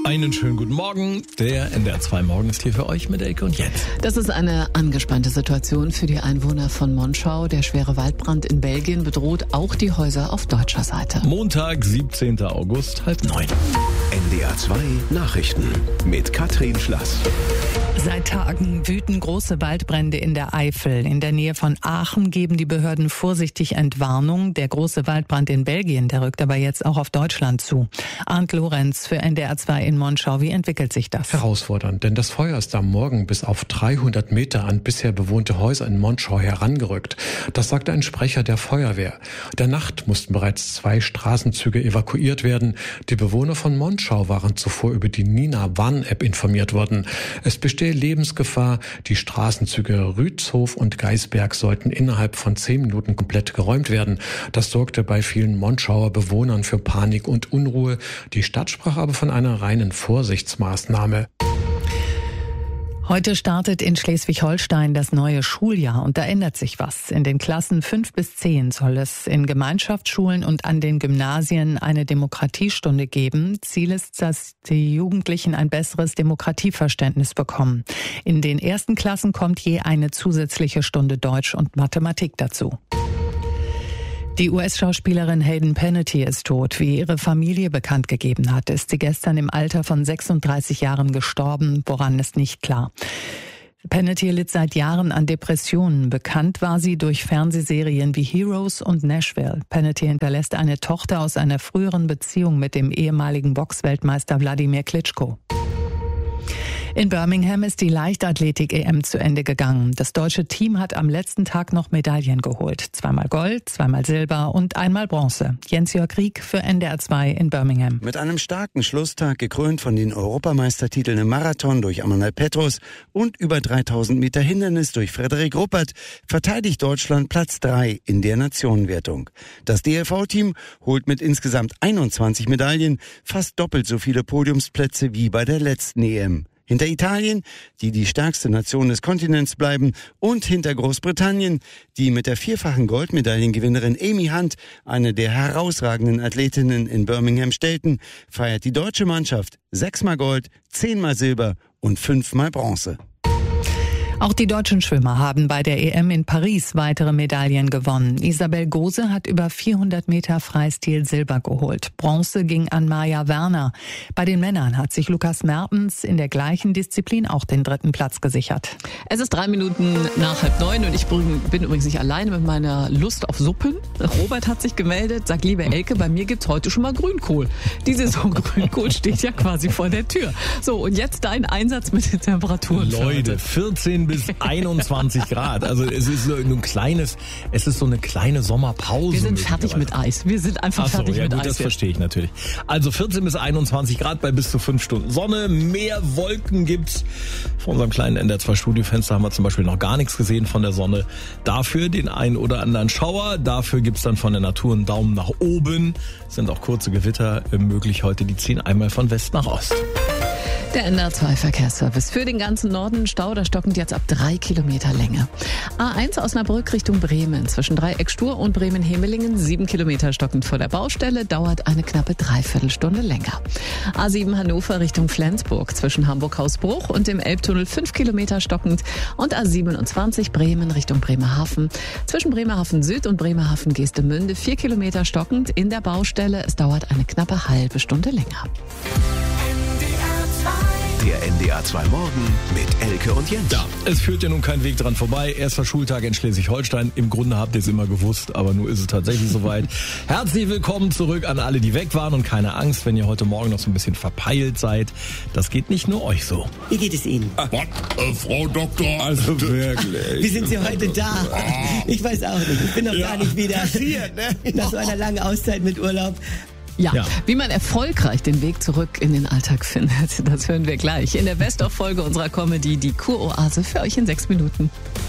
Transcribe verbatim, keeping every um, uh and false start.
Einen schönen guten Morgen. Der N D R zwei Morgen ist hier für euch mit Elke und Jens. Das ist eine angespannte Situation für die Einwohner von Monschau. Der schwere Waldbrand in Belgien bedroht auch die Häuser auf deutscher Seite. Montag, siebzehnten August, halb neun. N D R zwei Nachrichten mit Katrin Schlass. Seit Tagen wüten große Waldbrände in der Eifel. In der Nähe von Aachen geben die Behörden vorsichtig Entwarnung. Der große Waldbrand in Belgien, der rückt aber jetzt auch auf Deutschland zu. Arndt Lorenz für N D R zwei in Monschau. Wie entwickelt sich das? Herausfordernd, denn das Feuer ist am Morgen bis auf dreihundert Meter an bisher bewohnte Häuser in Monschau herangerückt. Das sagte ein Sprecher der Feuerwehr. In der Nacht mussten bereits zwei Straßenzüge evakuiert werden. Die Bewohner von Monschau waren zuvor über die Nina-Warn-App informiert worden. Es besteht Lebensgefahr. Die Straßenzüge Rützhof und Geisberg sollten innerhalb von zehn Minuten komplett geräumt werden. Das sorgte bei vielen Monschauer Bewohnern für Panik und Unruhe. Die Stadt sprach aber von einer reinen Vorsichtsmaßnahme. Heute startet in Schleswig-Holstein das neue Schuljahr und da ändert sich was. In den Klassen fünf bis zehn soll es in Gemeinschaftsschulen und an den Gymnasien eine Demokratiestunde geben. Ziel ist, dass die Jugendlichen ein besseres Demokratieverständnis bekommen. In den ersten Klassen kommt je eine zusätzliche Stunde Deutsch und Mathematik dazu. Die U S-Schauspielerin Hayden Panettiere ist tot. Wie ihre Familie bekannt gegeben hat, ist sie gestern im Alter von sechsunddreißig Jahren gestorben. Woran ist nicht klar. Panettiere litt seit Jahren an Depressionen. Bekannt war sie durch Fernsehserien wie Heroes und Nashville. Panettiere hinterlässt eine Tochter aus einer früheren Beziehung mit dem ehemaligen Boxweltmeister Wladimir Klitschko. In Birmingham ist die Leichtathletik-E M zu Ende gegangen. Das deutsche Team hat am letzten Tag noch Medaillen geholt. Zweimal Gold, zweimal Silber und einmal Bronze. Jens-Jörg Rieck für N D R zwei in Birmingham. Mit einem starken Schlusstag, gekrönt von den Europameistertiteln im Marathon durch Amanal Petros und über dreitausend Meter Hindernis durch Frederik Ruppert, verteidigt Deutschland Platz drei in der Nationenwertung. Das D L V-Team holt mit insgesamt einundzwanzig Medaillen fast doppelt so viele Podiumsplätze wie bei der letzten E M. Hinter Italien, die die stärkste Nation des Kontinents bleiben, und hinter Großbritannien, die mit der vierfachen Goldmedaillengewinnerin Amy Hunt, eine der herausragenden Athletinnen in Birmingham, stellten, feiert die deutsche Mannschaft sechsmal Gold, zehnmal Silber und fünfmal Bronze. Auch die deutschen Schwimmer haben bei der E M in Paris weitere Medaillen gewonnen. Isabel Gose hat über vierhundert Meter Freistil Silber geholt. Bronze ging an Maja Werner. Bei den Männern hat sich Lukas Mertens in der gleichen Disziplin auch den dritten Platz gesichert. Es ist drei Minuten nach halb neun und ich bin übrigens nicht alleine mit meiner Lust auf Suppen. Robert hat sich gemeldet, sagt, liebe Elke, bei mir gibt's heute schon mal Grünkohl. Die Saison Grünkohl steht ja quasi vor der Tür. So, und jetzt dein Einsatz mit den Temperaturen. Leute, vierzehn bis einundzwanzig Grad. Also es ist so ein kleines, es ist so eine kleine Sommerpause. Wir sind fertig mit Eis. Wir sind einfach Ach so, fertig ja, mit gut, Eis. Das jetzt. Verstehe ich natürlich. Also vierzehn bis einundzwanzig Grad bei bis zu fünf Stunden Sonne. Mehr Wolken gibt's. Vor unserem kleinen N D R zwei Studiofenster haben wir zum Beispiel noch gar nichts gesehen von der Sonne. Dafür den einen oder anderen Schauer. Dafür gibt's dann von der Natur einen Daumen nach oben. Es sind auch kurze Gewitter möglich heute. Die ziehen einmal von West nach Ost. Der N D R zwei Verkehrsservice für den ganzen Norden. Stau, da stockend jetzt ab drei Kilometer Länge. A eins Osnabrück Richtung Bremen. Zwischen Dreieck-Stur und Bremen-Hemelingen. Sieben Kilometer stockend vor der Baustelle. Dauert eine knappe Dreiviertelstunde länger. A sieben Hannover Richtung Flensburg. Zwischen Hamburg-Hausbruch und dem Elbtunnel. Fünf Kilometer stockend. Und A siebenundzwanzig Bremen Richtung Bremerhaven. Zwischen Bremerhaven Süd und Bremerhaven Geestemünde. Vier Kilometer stockend in der Baustelle. Es dauert eine knappe halbe Stunde länger. Der N D R zwei Morgen mit Elke und Jens. Ja, es führt ja nun kein Weg dran vorbei. Erster Schultag in Schleswig-Holstein. Im Grunde habt ihr es immer gewusst, aber nun ist es tatsächlich soweit. Herzlich willkommen zurück an alle, die weg waren, und keine Angst, wenn ihr heute Morgen noch so ein bisschen verpeilt seid. Das geht nicht nur euch so. Wie geht es Ihnen? Was? Äh, Frau Doktor? Also wirklich. Wie sind Sie heute da? Ich weiß auch nicht. Ich bin noch Ja, gar nicht wieder passiert, ne? nach so einer langen Auszeit mit Urlaub. Ja, Ja. wie man erfolgreich den Weg zurück in den Alltag findet, das hören wir gleich in der Best-of-Folge unserer Comedy, die Kuroase, für euch in sechs Minuten.